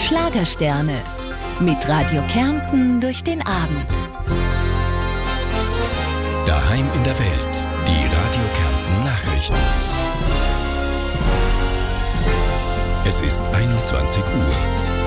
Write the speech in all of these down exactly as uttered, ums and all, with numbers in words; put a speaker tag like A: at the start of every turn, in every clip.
A: Schlagersterne. Mit Radio Kärnten durch den Abend.
B: Daheim in der Welt. Die Radio Kärnten Nachrichten. Es ist einundzwanzig Uhr.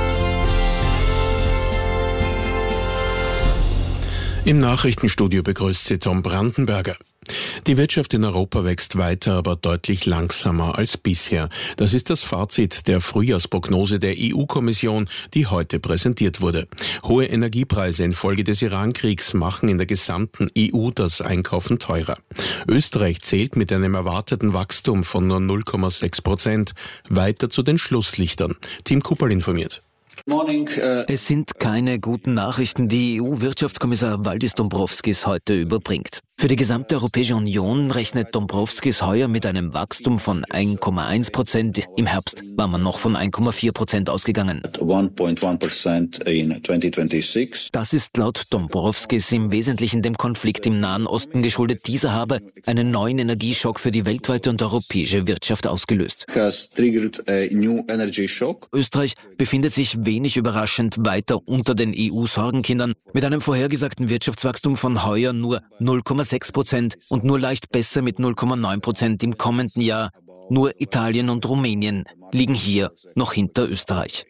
C: Im Nachrichtenstudio begrüßt Sie Tom Brandenberger. Die Wirtschaft in Europa wächst weiter, aber deutlich langsamer als bisher. Das ist das Fazit der Frühjahrsprognose der E U-Kommission, die heute präsentiert wurde. Hohe Energiepreise infolge des Iran-Kriegs machen in der gesamten E U das Einkaufen teurer. Österreich zählt mit einem erwarteten Wachstum von nur null Komma sechs Prozent weiter zu den Schlusslichtern. Tim Kupperl informiert.
D: Es sind keine guten Nachrichten, die E U-Wirtschaftskommissar Valdis Dombrovskis heute überbringt. Für die gesamte Europäische Union rechnet Dombrovskis heuer mit einem Wachstum von eins Komma eins Prozent. Im Herbst war man noch von eins Komma vier Prozent ausgegangen. Das ist laut Dombrovskis im Wesentlichen dem Konflikt im Nahen Osten geschuldet. Dieser habe einen neuen Energieschock für die weltweite und europäische Wirtschaft ausgelöst. Österreich befindet sich wenig überraschend weiter unter den E U-Sorgenkindern mit einem vorhergesagten Wirtschaftswachstum von heuer nur null Komma sechs Prozent und nur leicht besser mit null Komma neun Prozent im kommenden Jahr. Nur Italien und Rumänien liegen hier noch hinter Österreich.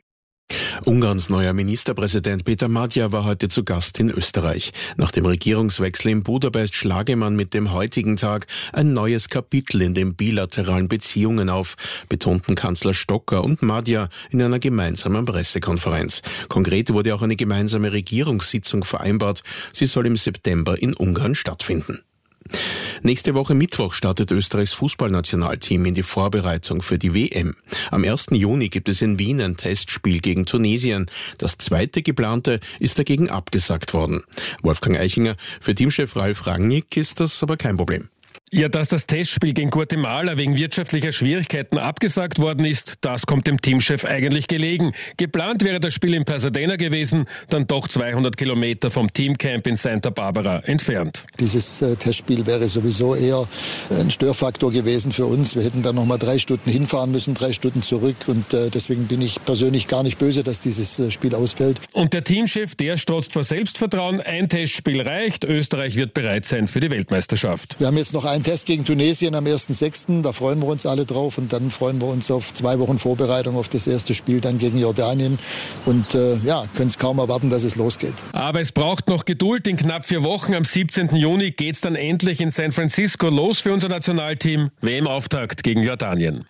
C: Ungarns neuer Ministerpräsident Peter Magyar war heute zu Gast in Österreich. Nach dem Regierungswechsel in Budapest schlage man mit dem heutigen Tag ein neues Kapitel in den bilateralen Beziehungen auf, betonten Kanzler Stocker und Magyar in einer gemeinsamen Pressekonferenz. Konkret wurde auch eine gemeinsame Regierungssitzung vereinbart. Sie soll im September in Ungarn stattfinden. Nächste Woche Mittwoch startet Österreichs Fußballnationalteam in die Vorbereitung für die W M. Am ersten Juni gibt es in Wien ein Testspiel gegen Tunesien. Das zweite geplante ist dagegen abgesagt worden. Wolfgang Eichinger, für Teamchef Ralf Rangnick ist das aber kein Problem.
E: Ja, dass das Testspiel gegen Guatemala wegen wirtschaftlicher Schwierigkeiten abgesagt worden ist, das kommt dem Teamchef eigentlich gelegen. Geplant wäre das Spiel in Pasadena gewesen, dann doch zweihundert Kilometer vom Teamcamp in Santa Barbara entfernt.
F: Dieses äh, Testspiel wäre sowieso eher ein Störfaktor gewesen für uns. Wir hätten dann noch mal drei Stunden hinfahren müssen, drei Stunden zurück und äh, deswegen bin ich persönlich gar nicht böse, dass dieses äh, Spiel ausfällt.
E: Und der Teamchef, der strotzt vor Selbstvertrauen. Ein Testspiel reicht. Österreich wird bereit sein für die Weltmeisterschaft.
F: Wir haben jetzt noch ein Test gegen Tunesien am ersten sechsten Da freuen wir uns alle drauf und dann freuen wir uns auf zwei Wochen Vorbereitung auf das erste Spiel dann gegen Jordanien und äh, ja, können es kaum erwarten, dass es losgeht.
E: Aber es braucht noch Geduld. In knapp vier Wochen, am siebzehnten Juni, geht's dann endlich in San Francisco los für unser Nationalteam. W M-Auftakt gegen Jordanien.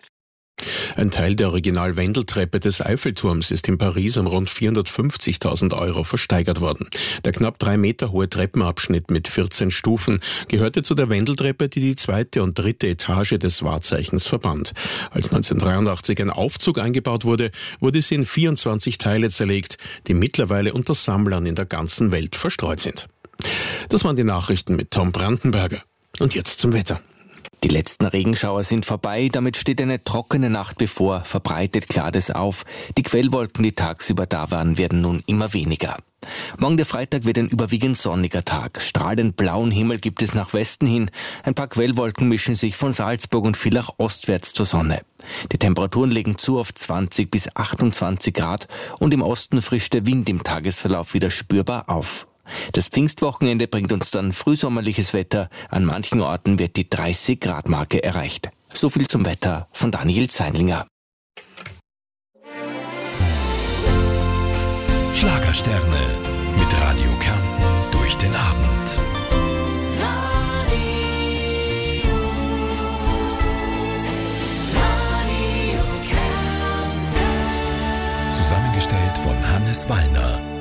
C: Ein Teil der Original-Wendeltreppe des Eiffelturms ist in Paris um rund vierhundertfünfzigtausend Euro versteigert worden. Der knapp drei Meter hohe Treppenabschnitt mit vierzehn Stufen gehörte zu der Wendeltreppe, die die zweite und dritte Etage des Wahrzeichens verband. Als neunzehnhundertdreiundachtzig ein Aufzug eingebaut wurde, wurde sie in vierundzwanzig Teile zerlegt, die mittlerweile unter Sammlern in der ganzen Welt verstreut sind. Das waren die Nachrichten mit Tom Brandenberger. Und jetzt zum Wetter.
D: Die letzten Regenschauer sind vorbei, damit steht eine trockene Nacht bevor, verbreitet klart es auf. Die Quellwolken, die tagsüber da waren, werden nun immer weniger. Morgen der Freitag wird ein überwiegend sonniger Tag. Strahlend blauen Himmel gibt es nach Westen hin. Ein paar Quellwolken mischen sich von Salzburg und Villach ostwärts zur Sonne. Die Temperaturen legen zu auf zwanzig bis achtundzwanzig Grad und im Osten frischt der Wind im Tagesverlauf wieder spürbar auf. Das Pfingstwochenende bringt uns dann frühsommerliches Wetter. An manchen Orten wird die dreißig Grad Marke erreicht. So viel zum Wetter von Daniel Zeinlinger.
B: Schlagersterne mit Radio Kärnten durch den Abend.
A: Radio, Radio Kärnten.
B: Zusammengestellt von Hannes Wallner.